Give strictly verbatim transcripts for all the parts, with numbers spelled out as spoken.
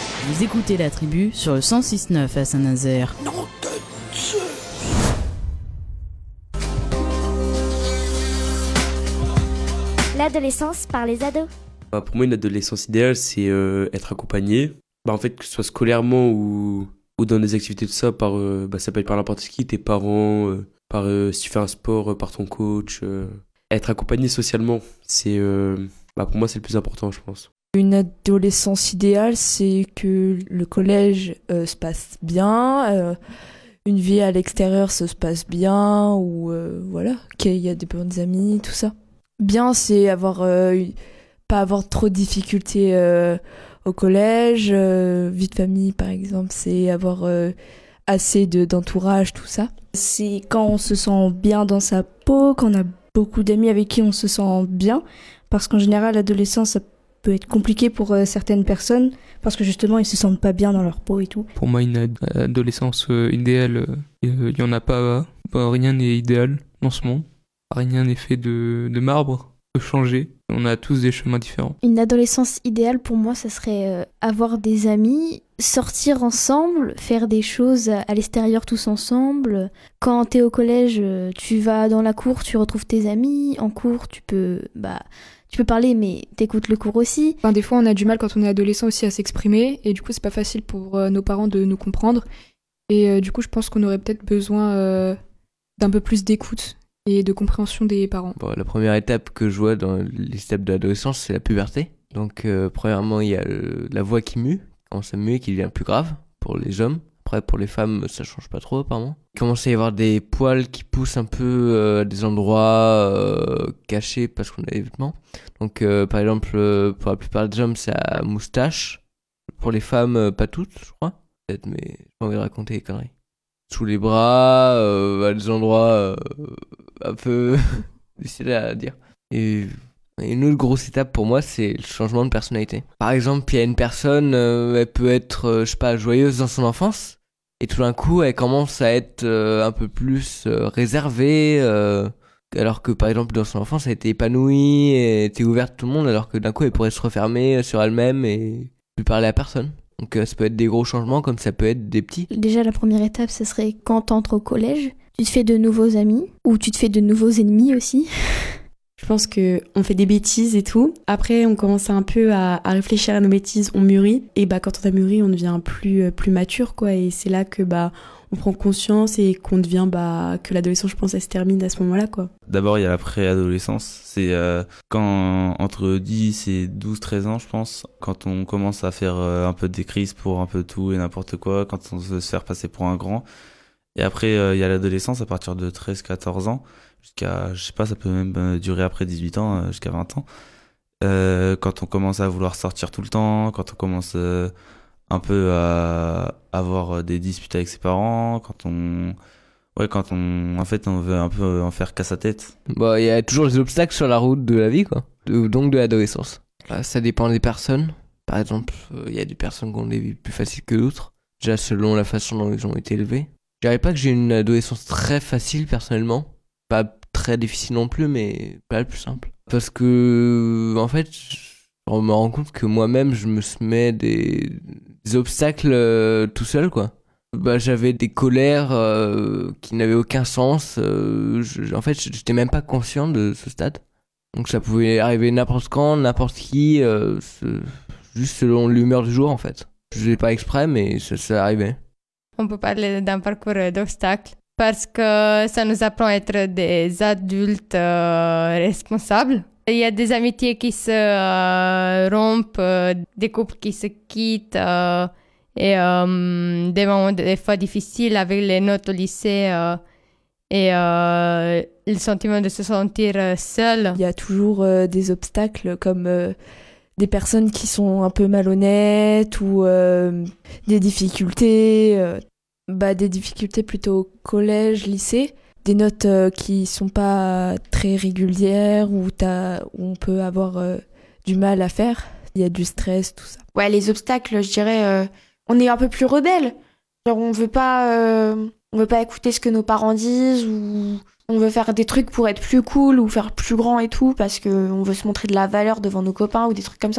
Vous écoutez La Tribu sur le cent six neuf à Saint-Nazaire. Non de Dieu. L'adolescence par les ados. Bah, pour moi, une adolescence idéale, c'est euh, être accompagné. Bah, en fait, que ce soit scolairement ou, ou dans des activités de ça, par, euh, bah, ça peut être par n'importe qui, tes parents, euh, par, euh, si tu fais un sport, euh, par ton coach. Euh. Être accompagné socialement, c'est, euh, bah, pour moi, c'est le plus important, je pense. Une adolescence idéale, c'est que le collège euh, se passe bien, euh, une vie à l'extérieur se passe bien, ou euh, voilà, qu'il y a des bonnes amies, tout ça. Bien, c'est avoir euh, pas avoir trop de difficultés euh, au collège, euh, vie de famille par exemple, c'est avoir euh, assez de, d'entourage, tout ça. C'est quand on se sent bien dans sa peau, quand on a beaucoup d'amis avec qui on se sent bien, parce qu'en général, l'adolescence, ça peut être compliqué pour euh, certaines personnes, parce que justement, ils se sentent pas bien dans leur peau et tout. Pour moi, une ad- adolescence euh, idéale, il euh, y en a pas, pas, rien n'est idéal dans ce monde. Rien n'est fait de, de marbre, peut changer. On a tous des chemins différents. Une adolescence idéale pour moi, ça serait euh, avoir des amis, sortir ensemble, faire des choses à l'extérieur tous ensemble. Quand t'es au collège, tu vas dans la cour, tu retrouves tes amis. En cours, tu peux, bah, tu peux parler, mais t'écoutes le cours aussi. Enfin, des fois, on a du mal quand on est adolescent aussi à s'exprimer, et du coup, c'est pas facile pour euh, nos parents de nous comprendre. Et euh, du coup, je pense qu'on aurait peut-être besoin euh, d'un peu plus d'écoute et de compréhension des parents. Bon, la première étape que je vois dans les étapes de l'adolescence, c'est la puberté. Donc, euh, premièrement, il y a le, la voix qui mue, qui commence à muer, qui devient plus grave pour les hommes. Après, pour les femmes, ça change pas trop, apparemment. Il commence à y avoir des poils qui poussent un peu euh, à des endroits euh, cachés parce qu'on a des vêtements. Donc, euh, par exemple, euh, pour la plupart des hommes, c'est à moustache. Pour les femmes, euh, pas toutes, je crois. Peut-être, mais j'ai pas envie de raconter des conneries. Sous les bras, euh, à des endroits euh, un peu difficiles à dire. Et une autre grosse étape pour moi, c'est le changement de personnalité. Par exemple, il y a une personne, euh, elle peut être, euh, je sais pas, joyeuse dans son enfance, et tout d'un coup, elle commence à être euh, un peu plus euh, réservée, euh, alors que par exemple, dans son enfance, elle était épanouie, et était ouverte à tout le monde, alors que d'un coup, elle pourrait se refermer sur elle-même et plus parler à personne. Donc euh, ça peut être des gros changements comme ça peut être des petits. Déjà, la première étape, ce serait quand t'entres au collège, tu te fais de nouveaux amis, ou tu te fais de nouveaux ennemis aussi. Je pense qu'on fait des bêtises et tout. Après, on commence un peu à, à réfléchir à nos bêtises, on mûrit. Et bah, quand on a mûri, on devient plus, plus mature, quoi. Et c'est là que bah, on prend conscience et qu'on devient, bah, que l'adolescence, je pense, elle se termine à ce moment-là, quoi. D'abord, il y a la préadolescence. C'est euh, quand, entre dix et douze treize ans, je pense, quand on commence à faire euh, un peu des crises pour un peu tout et n'importe quoi, quand on veut se faire passer pour un grand. Et après, il euh, y a l'adolescence à partir de treize quatorze ans. Jusqu'à, je sais pas, ça peut même durer après dix-huit ans, euh, jusqu'à vingt ans. Euh, quand on commence à vouloir sortir tout le temps, quand on commence euh, un peu à avoir des disputes avec ses parents, quand on... Ouais, quand on... En fait, on veut un peu en faire qu'à sa tête. Bah, il y a toujours des obstacles sur la route de la vie, quoi. De, donc de l'adolescence. Bah, ça dépend des personnes. Par exemple, il euh, y a des personnes qui ont des vies plus faciles que d'autres. Déjà, selon la façon dont ils ont été élevés. Je dirais pas que j'ai une adolescence très facile, personnellement. Pas très difficile non plus, mais pas le plus simple. Parce que, en fait, je me rends compte que moi-même, je me mets des, des obstacles euh, tout seul, quoi. Bah, j'avais des colères euh, qui n'avaient aucun sens. Euh, je, en fait, j'étais même pas conscient de ce stade. Donc ça pouvait arriver n'importe quand, n'importe qui, euh, ce, juste selon l'humeur du jour, en fait. Je faisais pas exprès, mais ça, ça arrivait. On peut parler d'un parcours d'obstacles parce que ça nous apprend à être des adultes euh, responsables. Il y a des amitiés qui se euh, rompent, euh, des couples qui se quittent euh, et euh, des moments des fois difficiles avec les notes au lycée euh, et euh, le sentiment de se sentir seul. Il y a toujours euh, des obstacles comme euh, des personnes qui sont un peu malhonnêtes ou euh, des difficultés, euh, bah, des difficultés plutôt au collège, lycée, des notes euh, qui sont pas très régulières ou t'as, où on peut avoir euh, du mal à faire. Il y a du stress, tout ça. Ouais, les obstacles, je dirais, euh, on est un peu plus rebelle. Genre, on veut pas, euh, on veut pas écouter ce que nos parents disent ou on veut faire des trucs pour être plus cool ou faire plus grand et tout parce que on veut se montrer de la valeur devant nos copains ou des trucs comme ça.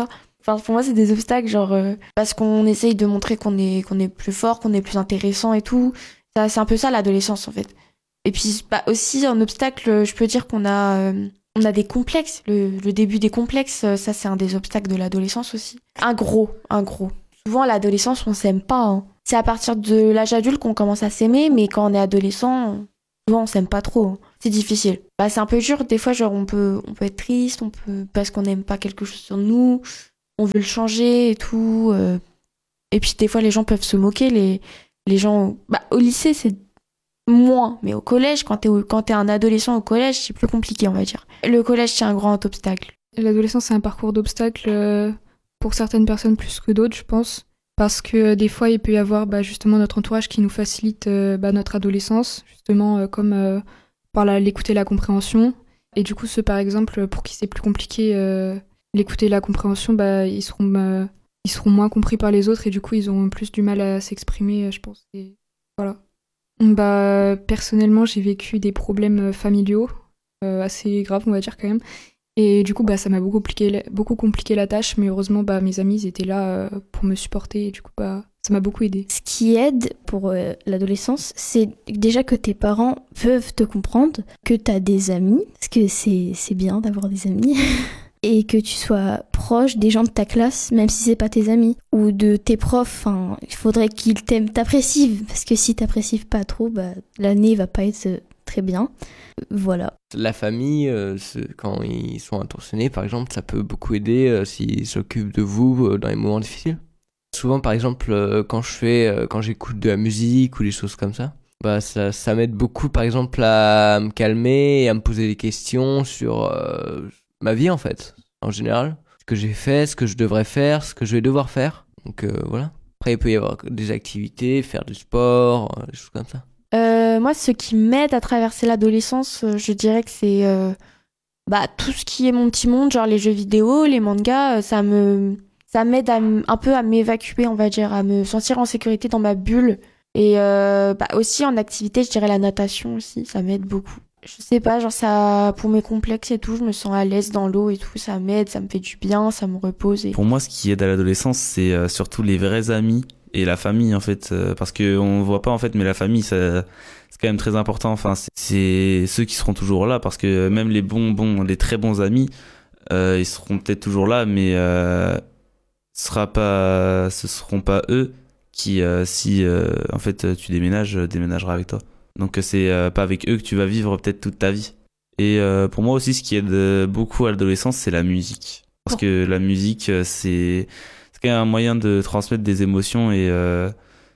Enfin, pour moi, c'est des obstacles, genre, euh, parce qu'on essaye de montrer qu'on est, qu'on est plus fort, qu'on est plus intéressant et tout. Ça, c'est un peu ça, l'adolescence, en fait. Et puis, bah, aussi, un obstacle, je peux dire qu'on a, euh, on a des complexes. Le, le début des complexes, ça, c'est un des obstacles de l'adolescence aussi. Un gros, un gros. Souvent, à l'adolescence, on s'aime pas, hein. C'est à partir de l'âge adulte qu'on commence à s'aimer, mais quand on est adolescent, souvent, on s'aime pas trop, hein. C'est difficile. Bah, c'est un peu dur. Des fois, genre, on peut, on peut être triste, on peut, parce qu'on n'aime pas quelque chose sur nous. On veut le changer et tout. Euh... Et puis, des fois, les gens peuvent se moquer. Les, les gens, bah, au lycée, c'est moins. Mais au collège, quand t'es, au... quand t'es un adolescent au collège, c'est plus compliqué, on va dire. Le collège, c'est un grand obstacle. L'adolescence, c'est un parcours d'obstacles euh, pour certaines personnes plus que d'autres, je pense. Parce que euh, des fois, il peut y avoir bah, justement notre entourage qui nous facilite euh, bah, notre adolescence, justement euh, comme euh, par la, l'écoute et la compréhension. Et du coup, ceux par exemple, pour qui c'est plus compliqué euh, l'écoute et la compréhension, bah, ils, seront, bah, ils seront moins compris par les autres et du coup, ils auront plus du mal à s'exprimer, je pense. Et voilà. Bah, personnellement, j'ai vécu des problèmes familiaux euh, assez graves, on va dire quand même. Et du coup, bah, ça m'a beaucoup compliqué, beaucoup compliqué la tâche, mais heureusement, bah, mes amis, ils étaient là euh, pour me supporter, et du coup, bah, ça m'a beaucoup aidé. Ce qui aide pour euh, l'adolescence, c'est déjà que tes parents peuvent te comprendre, que t'as des amis, parce que c'est, c'est bien d'avoir des amis, et que tu sois proche des gens de ta classe, même si c'est pas tes amis, ou de tes profs. Enfin, il faudrait qu'ils t'aiment, t'apprécient, parce que si t'apprécies pas trop, bah, l'année va pas être très bien. Voilà. La famille, euh, quand ils sont intentionnés, par exemple, ça peut beaucoup aider euh, s'ils s'occupent de vous euh, dans les moments difficiles. Souvent, par exemple, euh, quand je fais, euh, quand j'écoute de la musique ou des choses comme ça, bah ça, ça m'aide beaucoup, par exemple, à me calmer et à me poser des questions sur euh, ma vie, en fait, en général. Ce que j'ai fait, ce que je devrais faire, ce que je vais devoir faire. Donc euh, voilà. Après, il peut y avoir des activités, faire du sport, euh, des choses comme ça. Euh, moi, ce qui m'aide à traverser l'adolescence, euh, je dirais que c'est euh, bah, tout ce qui est mon petit monde, genre les jeux vidéo, les mangas, euh, ça me ça m'aide à m- un peu à m'évacuer, on va dire, à me sentir en sécurité dans ma bulle. Et euh, bah, aussi en activité, je dirais la natation aussi, ça m'aide beaucoup. Je sais pas, genre ça, pour mes complexes et tout, je me sens à l'aise dans l'eau et tout, ça m'aide, ça me fait du bien, ça me repose. Et... Pour moi, ce qui aide à l'adolescence, c'est euh, surtout les vrais amis et la famille, en fait, euh, parce que on voit pas, en fait, mais la famille, ça, c'est quand même très important. Enfin, c'est, c'est ceux qui seront toujours là, parce que même les bons, bons, les très bons amis, euh, ils seront peut-être toujours là, mais euh, ce sera pas, ce seront pas eux qui, euh, si, euh, en fait, tu déménages, déménagera avec toi. Donc c'est euh, pas avec eux que tu vas vivre peut-être toute ta vie. Et euh, pour moi aussi, ce qui aide beaucoup à l'adolescence, c'est la musique. Parce que la musique, c'est, c'est quand même un moyen de transmettre des émotions et euh,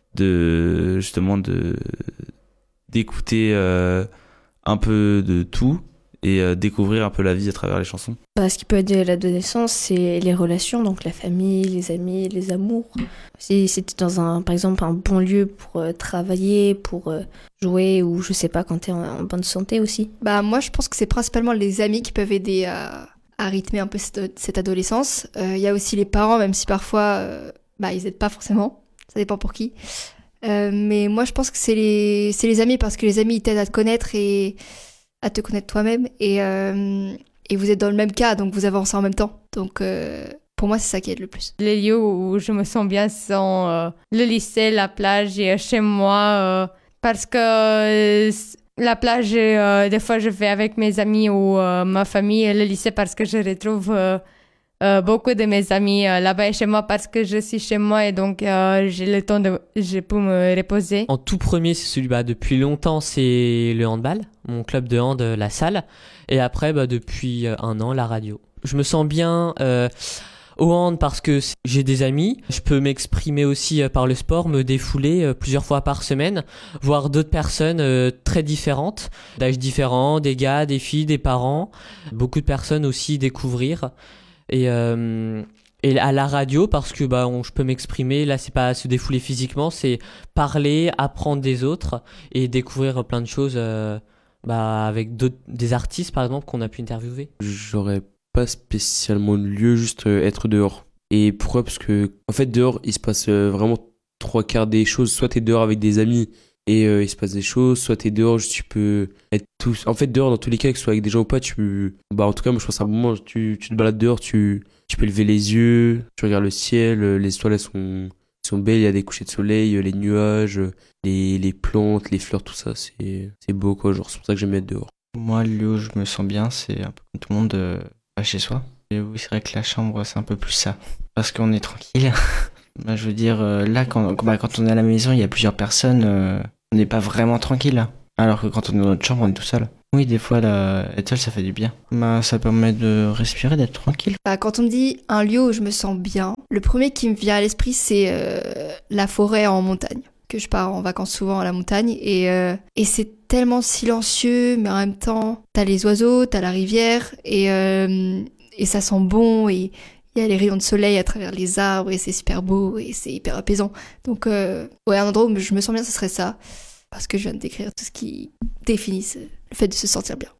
de justement de d'écouter euh, un peu de tout et euh, découvrir un peu la vie à travers les chansons. Bah, ce qui peut aider à l'adolescence, c'est les relations, donc la famille, les amis, les amours. Si c'était dans un, par exemple, un bon lieu pour euh, travailler, pour euh, jouer, ou je sais pas, quand t'es en, en bonne santé aussi. Bah moi, je pense que c'est principalement les amis qui peuvent aider à, à rythmer un peu cette, cette adolescence. Il euh, y a aussi les parents, même si parfois, euh, bah ils aident pas forcément. Ça dépend pour qui. Euh, mais moi, je pense que c'est les, c'est les amis, parce que les amis, ils t'aident à te connaître et à te connaître toi-même, et, euh, et vous êtes dans le même cas, donc vous avancez en même temps. Donc euh, pour moi, c'est ça qui aide le plus. Les lieux où je me sens bien sont euh, le lycée, la plage et chez moi, euh, parce que euh, la plage, euh, des fois je vais avec mes amis ou euh, ma famille, et le lycée parce que je retrouve euh, euh, beaucoup de mes amis euh, là-bas, et chez moi parce que je suis chez moi et donc euh, j'ai le temps de je peux me reposer. En tout premier, c'est celui bah depuis longtemps, c'est le handball, mon club de hand, la salle, et après bah depuis un an la radio. Je me sens bien euh, au hand parce que j'ai des amis, je peux m'exprimer aussi par le sport, me défouler euh, plusieurs fois par semaine, voir d'autres personnes euh, très différentes, d'âges différents, des gars, des filles, des parents, beaucoup de personnes aussi découvrir. Et, euh, et à la radio, parce que bah, on, je peux m'exprimer, là c'est pas se défouler physiquement, c'est parler, apprendre des autres et découvrir plein de choses euh, bah, avec d'autres, des artistes par exemple qu'on a pu interviewer. J'aurais pas spécialement de lieu, juste euh, être dehors. Et pourquoi ? Parce que en fait dehors il se passe euh, vraiment trois quarts des choses. Soit t'es dehors avec des amis et euh, il se passe des choses. Soit t'es dehors, juste tu peux être tout. En fait, dehors, dans tous les cas, que ce soit avec des gens ou pas, tu. Bah, en tout cas, moi, je pense à un moment, tu, tu te balades dehors, tu, tu peux lever les yeux, tu regardes le ciel, euh, les étoiles, elles sont, sont belles, il y a des couchers de soleil, euh, les nuages, euh, les, les plantes, les fleurs, tout ça, c'est, c'est beau, quoi. Genre, c'est pour ça que j'aime être dehors. Moi, le lieu où je me sens bien, c'est un peu comme tout le monde, euh, pas chez soi. Et oui, c'est vrai que la chambre, c'est un peu plus ça. Parce qu'on est tranquille. Bah, je veux dire, euh, là, quand, bah, quand on est à la maison, il y a plusieurs personnes, euh, on n'est pas vraiment tranquille, là. Alors que quand on est dans notre chambre, on est tout seul. Oui, des fois, là, être seul, ça fait du bien. Bah, ça permet de respirer, d'être tranquille. Bah, quand on me dit un lieu où je me sens bien, le premier qui me vient à l'esprit, c'est euh, la forêt en montagne. Que je pars en vacances souvent à la montagne. Et, euh, et c'est tellement silencieux, mais en même temps, t'as les oiseaux, t'as la rivière, et, euh, et ça sent bon, et il y a les rayons de soleil à travers les arbres, et c'est super beau, et c'est hyper apaisant. Donc, euh, ouais, un endroit où je me sens bien, ce serait ça. Parce que je viens de décrire tout ce qui définit le fait de se sentir bien.